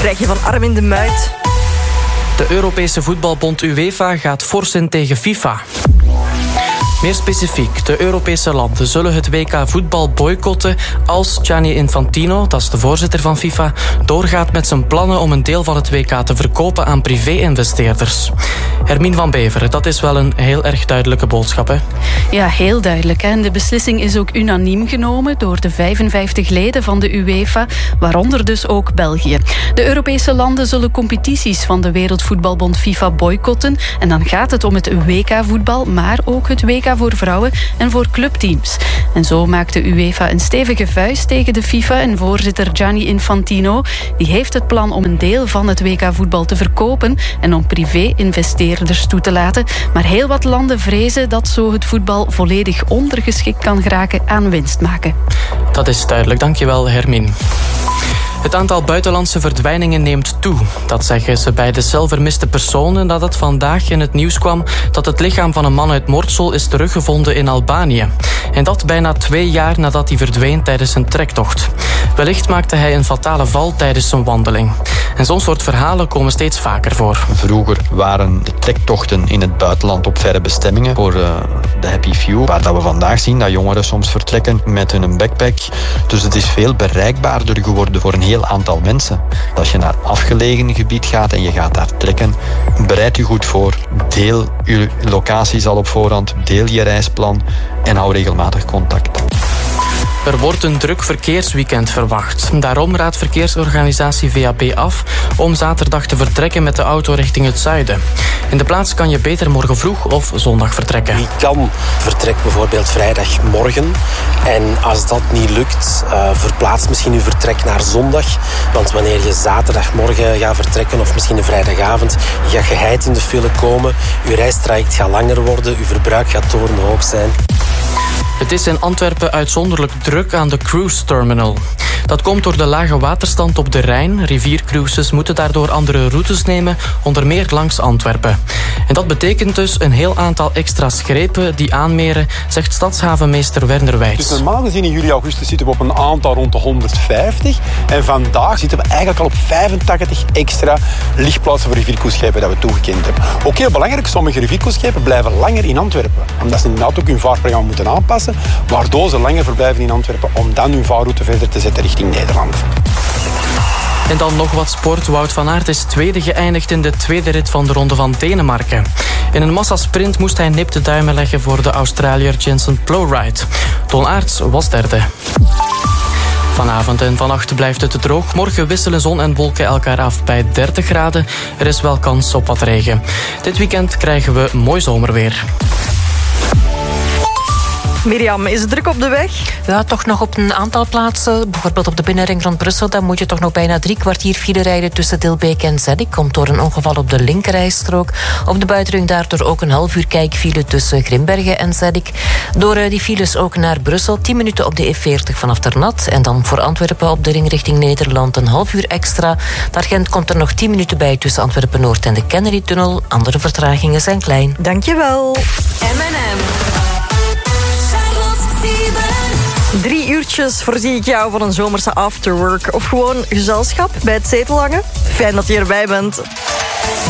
krijg je van Armin de Muit. De Europese voetbalbond UEFA gaat fors in tegen FIFA. Meer specifiek, de Europese landen zullen het WK voetbal boycotten als Gianni Infantino, dat is de voorzitter van FIFA, doorgaat met zijn plannen om een deel van het WK te verkopen aan privé-investeerders. Hermine van Beveren, dat is wel een heel erg duidelijke boodschap, hè? Ja, heel duidelijk. En de beslissing is ook unaniem genomen door de 55 leden van de UEFA, waaronder dus ook België. De Europese landen zullen competities van de Wereldvoetbalbond FIFA boycotten. En dan gaat het om het WK-voetbal, maar ook het WK voor vrouwen en voor clubteams. En zo maakt de UEFA een stevige vuist tegen de FIFA en voorzitter Gianni Infantino. Die heeft het plan om een deel van het WK-voetbal te verkopen en om privé-investeerders toe te laten. Maar heel wat landen vrezen dat zo het voetbal volledig ondergeschikt kan geraken aan winst maken. Dat is duidelijk. Dankjewel, Hermine. Het aantal buitenlandse verdwijningen neemt toe. Dat zeggen ze bij de cel vermiste personen nadat vandaag in het nieuws kwam dat het lichaam van een man uit Mortsel is teruggevonden in Albanië. En dat bijna 2 jaar nadat hij verdween tijdens een trektocht. Wellicht maakte hij een fatale val tijdens zijn wandeling. En zo'n soort verhalen komen steeds vaker voor. Vroeger waren de trektochten in het buitenland op verre bestemmingen voor de Happy Few. Waar dat we vandaag zien dat jongeren soms vertrekken met hun backpack. Dus het is veel bereikbaarder geworden voor een heel aantal mensen. Als je naar een afgelegen gebied gaat en je gaat daar trekken, bereid je goed voor. Deel je locaties al op voorhand, deel je reisplan en hou regelmatig contact. Er wordt een druk verkeersweekend verwacht. Daarom raadt verkeersorganisatie VAB af om zaterdag te vertrekken met de auto richting het zuiden. In de plaats kan je beter morgen vroeg of zondag vertrekken. Wie kan vertrekt bijvoorbeeld vrijdagmorgen. En als dat niet lukt, verplaats misschien uw vertrek naar zondag. Want wanneer je zaterdagmorgen gaat vertrekken of misschien een vrijdagavond, je gaat geheid in de file komen, uw reistraject gaat langer worden, uw verbruik gaat torenhoog zijn. Het is in Antwerpen uitzonderlijk druk aan de cruise terminal. Dat komt door de lage waterstand op de Rijn. Riviercruises moeten daardoor andere routes nemen, onder meer langs Antwerpen. En dat betekent dus een heel aantal extra schepen die aanmeren, zegt stadshavenmeester Werner Wijts. Dus normaal gezien in juli, augustus zitten we op een aantal rond de 150. En vandaag zitten we eigenlijk al op 85 extra lichtplaatsen voor riviercruiseschepen dat we toegekend hebben. Ook heel belangrijk, sommige riviercruiseschepen blijven langer in Antwerpen. Omdat ze inderdaad ook hun vaartprogramma moeten aanpassen, waardoor ze langer verblijven in Antwerpen om dan hun vaarroute verder te zetten richting Nederland. En dan nog wat sport. Wout van Aert is tweede geëindigd in de tweede rit van de Ronde van Denemarken. In een massasprint moest hij nipte duimen leggen voor de Australiër Jensen Plowright. Ton Aerts was derde. Vanavond en vannacht blijft het droog. Morgen wisselen zon en wolken elkaar af bij 30 graden. Er is wel kans op wat regen. Dit weekend krijgen we mooi zomerweer. Mirjam, is het druk op de weg? Ja, toch nog op een aantal plaatsen. Bijvoorbeeld op de binnenring rond Brussel. Dan moet je toch nog bijna 3 kwartier file rijden tussen Dilbeek en Zeddik. Komt door een ongeval op de linkerrijstrook. Op de buitenring daardoor ook een half uur kijkfile tussen Grimbergen en Zeddik. Door die files ook naar Brussel. 10 minuten op de E40 vanaf Ternat. En dan voor Antwerpen op de ring richting Nederland een half uur extra. Naar Gent komt er nog 10 minuten bij tussen Antwerpen-Noord en de Kennedy-tunnel. Andere vertragingen zijn klein. Dankjewel. M&M. 3 uurtjes voorzie ik jou van een zomerse afterwork. Of gewoon gezelschap bij het zetel hangen. Fijn dat je erbij bent.